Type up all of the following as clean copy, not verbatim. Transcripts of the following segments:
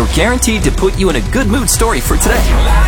guaranteed to put you in a good mood story for today.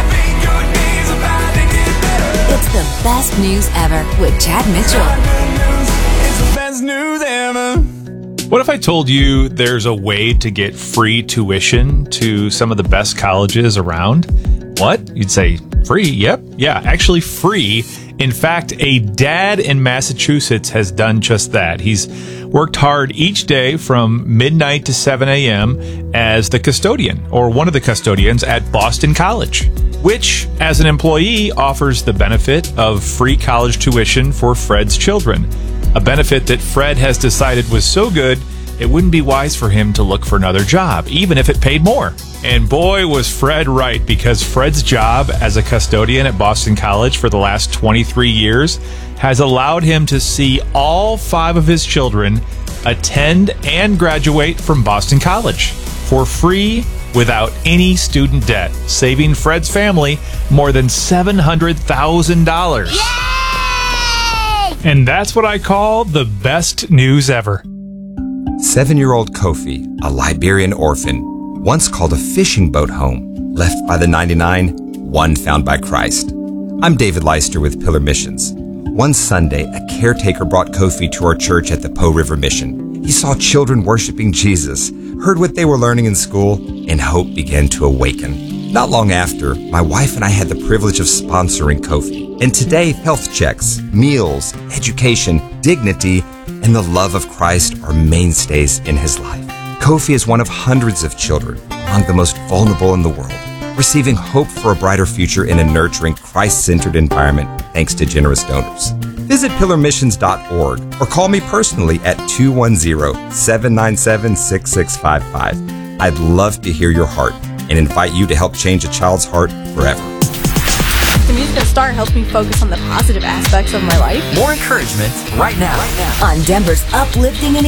It's the best news ever with Chad Mitchell. It's the best news ever. What if I told you there's a way to get free tuition to some of the best colleges around? What? You'd say, free? Yep. Yeah, actually free. In fact, a dad in Massachusetts has done just that. He's worked hard each day from midnight to 7 a.m. as the custodian, or one of the custodians at Boston College, which, as an employee, offers the benefit of free college tuition for Fred's children. A benefit that Fred has decided was so good, it wouldn't be wise for him to look for another job, even if it paid more. And boy, was Fred right, because Fred's job as a custodian at Boston College for the last 23 years has allowed him to see all 5 of his children attend and graduate from Boston College for free without any student debt, saving Fred's family more than $700,000. And that's what I call the best news ever. 7-year-old Kofi, a Liberian orphan, once called a fishing boat home, left by the 99, one found by Christ. I'm David Leister with Pillar Missions. One Sunday, a caretaker brought Kofi to our church at the Po River Mission. He saw children worshiping Jesus, heard what they were learning in school, and hope began to awaken. Not long after, my wife and I had the privilege of sponsoring Kofi. And today, health checks, meals, education, dignity, and the love of Christ are mainstays in his life. Kofi is one of hundreds of children among the most vulnerable in the world, receiving hope for a brighter future in a nurturing, Christ-centered environment thanks to generous donors. Visit pillarmissions.org or call me personally at 210-797-6655. I'd love to hear your heart and invite you to help change a child's heart forever. The music at Star helps me focus on the positive aspects of my life. More encouragement right now. On Denver's uplifting and